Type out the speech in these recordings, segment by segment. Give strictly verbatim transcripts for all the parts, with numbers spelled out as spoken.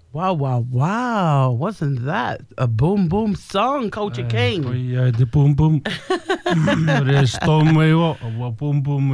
Wow, wow, wow. Wasn't that a boom, boom song, Culture King? Oh, yeah, the boom, boom. Storm boom, boom.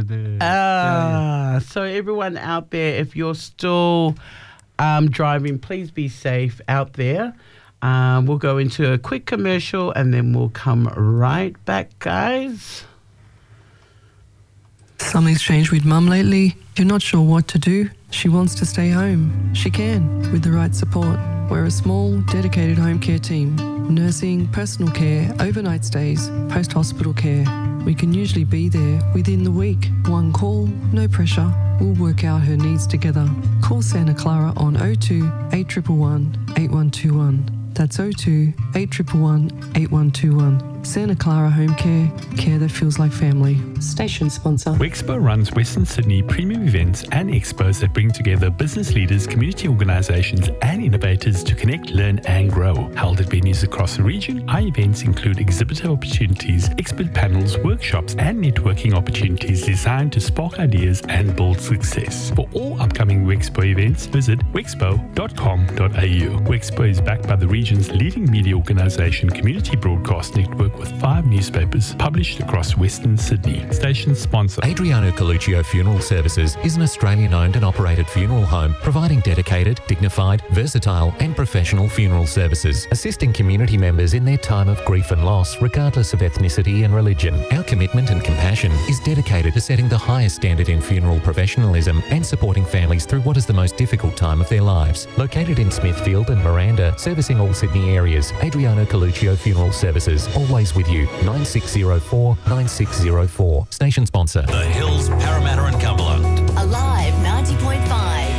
Ah, so everyone out there, if you're still um, driving, please be safe out there. Um, we'll go into a quick commercial and then we'll come right back, guys. Something's changed with Mum lately. You're not sure what to do. She wants to stay home. She can, with the right support. We're a small, dedicated home care team. Nursing, personal care, overnight stays, post-hospital care. We can usually be there within the week. One call, no pressure. We'll work out her needs together. Call Santa Clara on oh two, eight one one, eight one two one. That's oh two, eight one one, eight one two one. Santa Clara Home Care, care that feels like family. Station sponsor. Wexpo runs Western Sydney premium events and expos that bring together business leaders, community organisations and innovators to connect, learn and grow. Held at venues across the region, our events include exhibitor opportunities, expert panels, workshops and networking opportunities designed to spark ideas and build success. For all upcoming Wexpo events, visit wexpo dot com dot a u. Wexpo is backed by the region's leading media organisation, Community Broadcast Network, with five newspapers published across Western Sydney. Station sponsor. Adriano Coluccio Funeral Services is an Australian-owned and operated funeral home providing dedicated, dignified, versatile and professional funeral services, assisting community members in their time of grief and loss, regardless of ethnicity and religion. Our commitment and compassion is dedicated to setting the highest standard in funeral professionalism and supporting families through what is the most difficult time of their lives. Located in Smithfield and Miranda, servicing all Sydney areas, Adriano Coluccio Funeral Services, always with you. nine six zero four, nine six zero four. Station sponsor. The Hills, Parramatta and Cumberland. Alive ninety point five.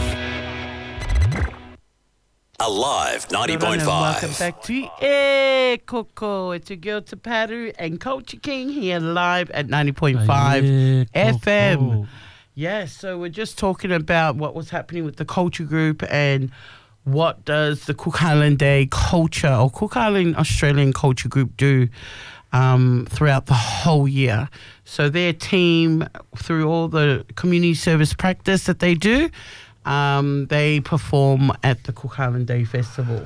Alive ninety point five. Welcome back to Eh Coco. It's your girl Taparu and Culture King here live at ninety point five Yeah, F M. Coco. Yes, so we're just talking about what was happening with the culture group and what does the Cook Island Day culture or Cook Island Australian culture group do um, throughout the whole year. So their team, through all the community service practice that they do, um, they perform at the Cook Island Day Festival.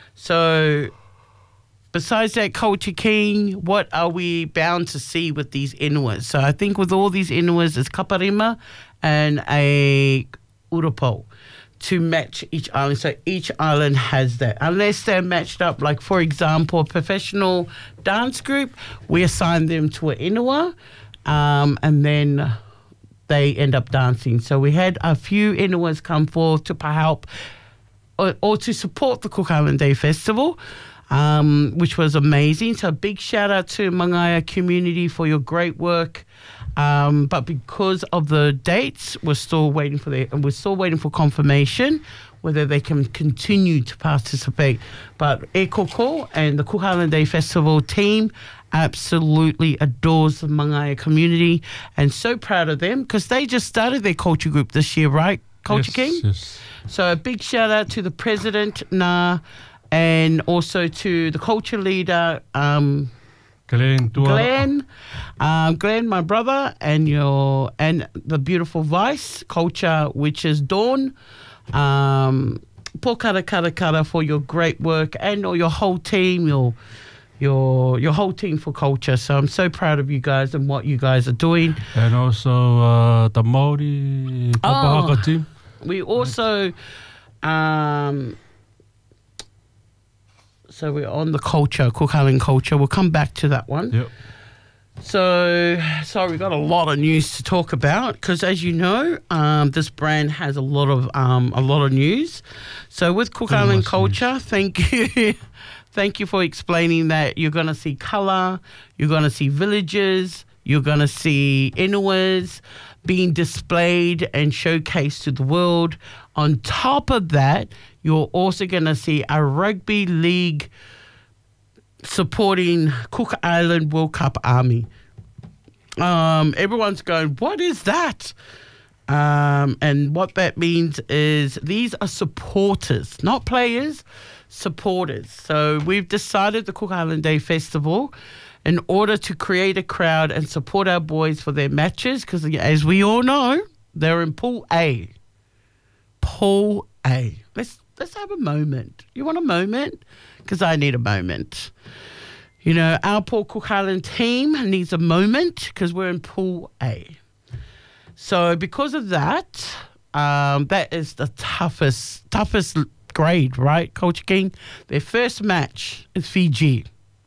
So besides that, Culture King, what are we bound to see with these inuas? So I think with all these inuas, it's kaparima and a urupo to match each island. So each island has that. Unless they're matched up, like for example, a professional dance group, we assign them to an Inua um, and then they end up dancing. So we had a few Inuas come forth to help or, or to support the Cook Island Day Festival, um, which was amazing. So a big shout out to Mangaya community for your great work. Um, but because of the dates, we're still waiting for the, we're still waiting for confirmation whether they can continue to participate. But E Koko and the Cook Island Day Festival team absolutely adores the Mangaya community and so proud of them because they just started their culture group this year, right, Culture Yes, King? yes. So a big shout out to the president, Na, and also to the culture leader, um, Glenn, tua- Glenn, um, Glenn, my brother, and your and the beautiful vice culture, which is Dawn. Um, po kara kara kara for your great work and or your whole team, your your your whole team for culture. So I'm so proud of you guys and what you guys are doing. And also uh, the Māori Papahaka Oh. team. We also, um, so we're on the culture, Cook Island culture. We'll come back to that one. Yep. So, sorry, we've got a lot of news to talk about because, as you know, um, this brand has a lot of um, a lot of news. So, with Cook Pretty Island much culture, thank you, thank you for explaining that you're going to see colour, you're going to see villages, you're going to see Inuas being displayed and showcased to the world. On top of that, you're also going to see a rugby league supporting Cook Island World Cup Army. Um, everyone's going, what is that? Um, and what that means is these are supporters, not players, supporters. So we've decided the Cook Island Day Festival, in order to create a crowd and support our boys for their matches, because as we all know, they're in Pool A. Pool A. Let's let's have a moment. You want a moment? Because I need a moment. You know, our Port Cook Island team needs a moment because we're in Pool A. So because of that, um, that is the toughest, toughest grade, right, Coach King? Their first match is Fiji.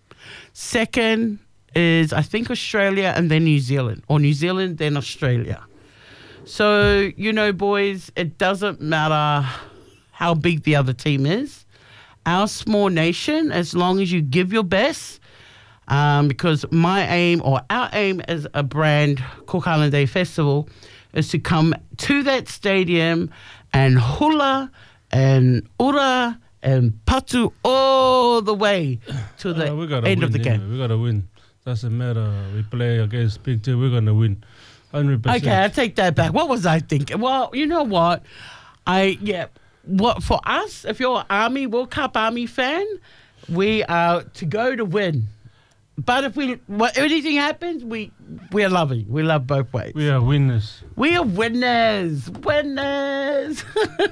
Second is, I think, Australia and then New Zealand. Or New Zealand, then Australia. So, you know, boys, it doesn't matter how big the other team is. Our small nation, as long as you give your best, um, because my aim or our aim as a brand, Cook Island Day Festival, is to come to that stadium and hula and ura and patu all the way to the Uh, we gotta end win, of the yeah, game. We got to win. Doesn't matter. We play against big team. We're going to win. one hundred percent. Okay, I take that back. What was I thinking? Well, you know what? I, yeah, what for us, if you're an Army, World Cup Army fan, we are to go to win. But if we, what, anything happens, we, we are loving. We love both ways. We are winners. We are winners. Winners.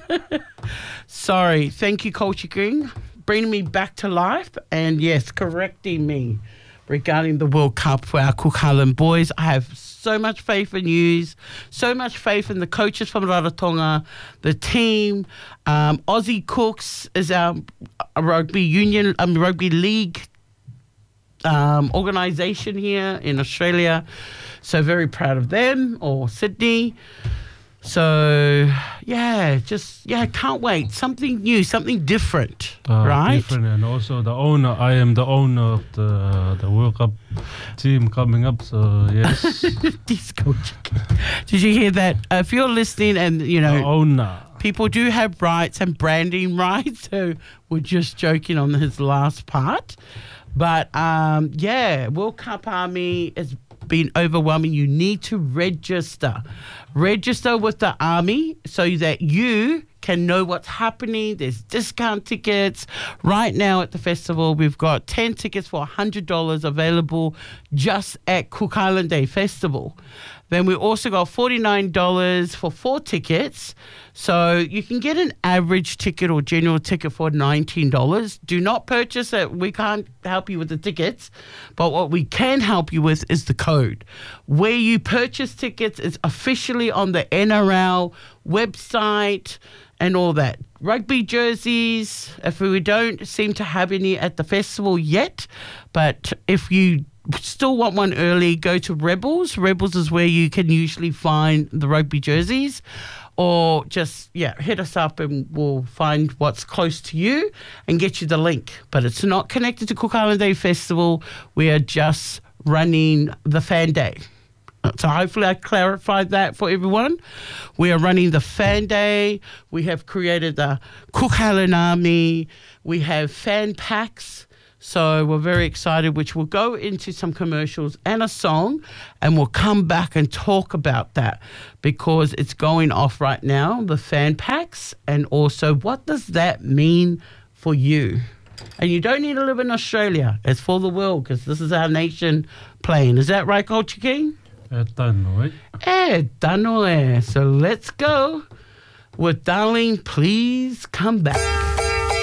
Sorry. Thank you, Coach King, bringing me back to life. And yes, correcting me regarding the World Cup for our Cook Island boys. I have so much faith in you, so much faith in the coaches from Rarotonga, the team. Um, Aussie Cooks is our rugby union, um, rugby league um, organisation here in Australia. So very proud of them, or Sydney. So, yeah, just, yeah, can't wait. Something new, something different, Uh, right? Different, and also the owner. I am the owner of the the World Cup team coming up. So yes, This coach. Did you hear that? Uh, if you're listening and, you the know, owner. people do have rights and branding rights, so we're just joking on his last part. But, um, yeah, World Cup Army has been overwhelming. You need to register. Register with the Army so that you can know what's happening. There's discount tickets. Right now at the festival, we've got ten tickets for one hundred dollars available just at Cook Island Day Festival. Then we also got forty-nine dollars for four tickets. So you can get an average ticket or general ticket for nineteen dollars. Do not purchase it. We can't help you with the tickets. But what we can help you with is the code. Where you purchase tickets is officially on the N R L website and all that. Rugby jerseys, if we don't seem to have any at the festival yet, but if you still want one early, go to Rebels. Rebels is where you can usually find the rugby jerseys, or just, yeah, hit us up and we'll find what's close to you and get you the link. But it's not connected to Cook Island Day Festival. We are just running the Fan Day. So hopefully I clarified that for everyone. We are running the Fan Day. We have created the Cook Island Army. We have fan packs. So we're very excited, which we'll go into some commercials and a song, and we'll come back and talk about that because it's going off right now, the fan packs, and also what does that mean for you? And you don't need to live in Australia. It's for the world because this is our nation playing. Is that right, Culture King? Eh, tano, eh? Eh, tano eh. So let's go with Darling, Please Come Back.